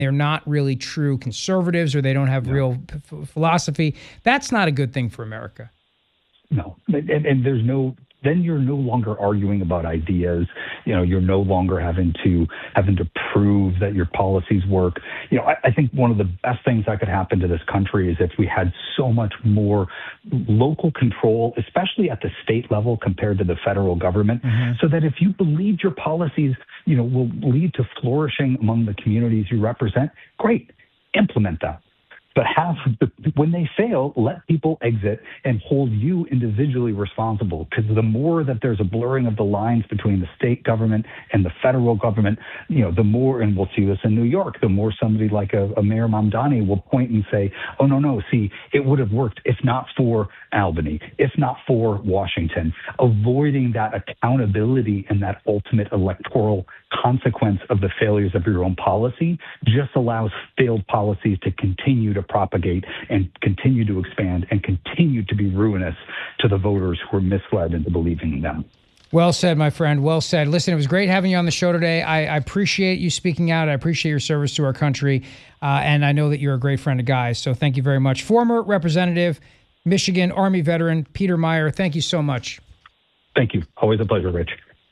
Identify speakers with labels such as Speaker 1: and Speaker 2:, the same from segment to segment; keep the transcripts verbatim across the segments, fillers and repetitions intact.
Speaker 1: they're not really true conservatives or they don't have no. real p- philosophy. That's not a good thing for America.
Speaker 2: No, and, and there's no, then you're no longer arguing about ideas. You know, you're no longer having to having to prove that your policies work. You know, I, I think one of the best things that could happen to this country is if we had so much more local control, especially at the state level compared to the federal government, mm-hmm. so that if you believe your policies, you know, will lead to flourishing among the communities you represent, great, implement that. But have the, when they fail, let people exit and hold you individually responsible. Because the more that there's a blurring of the lines between the state government and the federal government, you know, the more, and we'll see this in New York, the more somebody like a, a Mayor Mamdani will point and say, oh, no, no, see, it would have worked if not for Albany, if not for Washington. Avoiding that accountability and that ultimate electoral consequence of the failures of your own policy just allows failed policies to continue to propagate and continue to expand and continue to be ruinous to the voters who are misled into believing in them.
Speaker 1: Well said, my friend. Well said. Listen, it was great having you on the show today. I, I appreciate you speaking out. I appreciate your service to our country. Uh, and I know that you're a great friend of Guy's. So thank you very much. Former Representative, Michigan Army veteran, Peter Meijer, thank you so much.
Speaker 2: Thank you. Always a pleasure, Rich.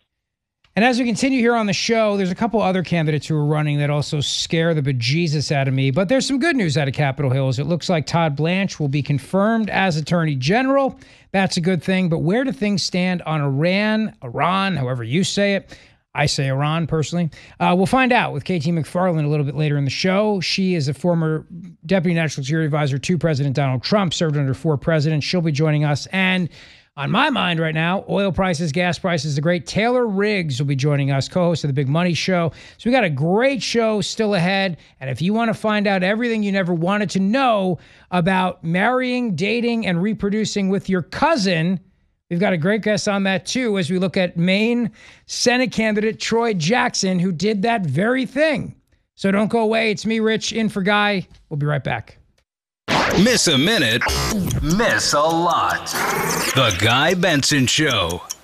Speaker 1: And as we continue here on the show, there's a couple other candidates who are running that also scare the bejesus out of me. But there's some good news out of Capitol Hill. It looks like Todd Blanche will be confirmed as Attorney General. That's a good thing. But where do things stand on Iran, Iran, however you say it? I say Iran, personally. Uh, we'll find out with Katie McFarland a little bit later in the show. She is a former Deputy National Security Advisor to President Donald Trump, served under four presidents. She'll be joining us. And on my mind right now, oil prices, gas prices, the great Taylor Riggs will be joining us, co-host of The Big Money Show. So we got a great show still ahead. And if you want to find out everything you never wanted to know about marrying, dating, and reproducing with your cousin, we've got a great guest on that too, as we look at Maine Senate candidate Troy Jackson, who did that very thing. So don't go away. It's me, Rich, in for Guy. We'll be right back.
Speaker 3: Miss a minute, miss a lot. The Guy Benson Show.